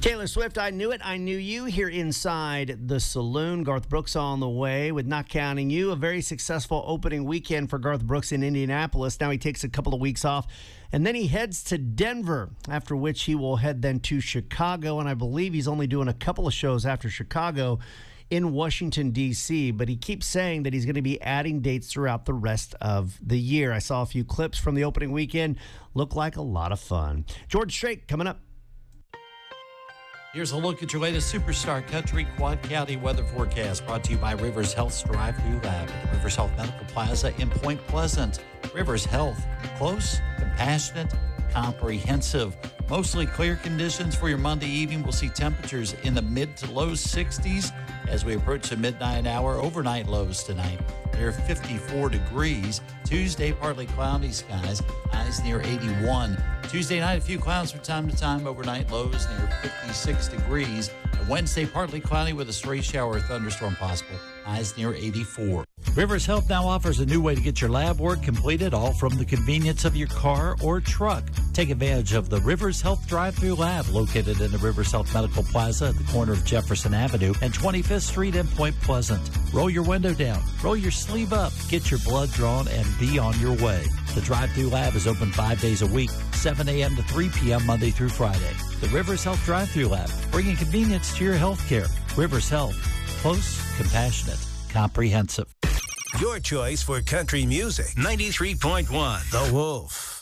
Taylor Swift, I Knew It, I Knew You, here inside the saloon. Garth Brooks on the way with Not Counting You. A very successful opening weekend for Garth Brooks in Indianapolis. Now he takes a couple of weeks off, and then he heads to Denver, after which he will head then to Chicago. And I believe he's only doing a couple of shows after Chicago in Washington, D.C., but he keeps saying that he's going to be adding dates throughout the rest of the year. I saw a few clips from the opening weekend. Looked like a lot of fun. George Strait coming up. Here's a look at your latest Superstar Country Quad County weather forecast, brought to you by Rivers Health's Drive-Thru Lab at the Rivers Health Medical Plaza in Point Pleasant. Rivers Health, close, compassionate, comprehensive. Mostly clear conditions for your Monday evening. We'll see temperatures in the mid to low 60s as we approach the midnight hour. Overnight lows tonight near 54 degrees. Tuesday, partly cloudy skies, highs near 81. Tuesday night, a few clouds from time to time. Overnight lows near 56 degrees. And Wednesday, partly cloudy with a stray shower or thunderstorm possible. Highs near 84. Rivers Health now offers a new way to get your lab work completed, all from the convenience of your car or truck. Take advantage of the Rivers Health Drive-Thru Lab, located in the Rivers Health Medical Plaza at the corner of Jefferson Avenue and 25th Street in Point Pleasant. Roll your window down, roll your sleeve up, get your blood drawn, and be on your way. The Drive-Thru Lab is open 5 days a week, 7 a.m. to 3 p.m. Monday through Friday. The Rivers Health Drive-Thru Lab, bringing convenience to your health care. Rivers Health, close, compassionate, comprehensive. Your choice for country music. 93.1 The Wolf.